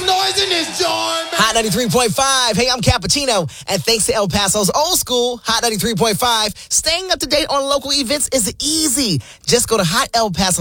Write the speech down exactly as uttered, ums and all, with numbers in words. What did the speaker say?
noise in this joint, man. Hot ninety-three point five. Hey, I'm Cappuccino. And thanks to El Paso's old school, Hot ninety-three point five, staying up to date on local events is easy. Just go to Hot El Paso.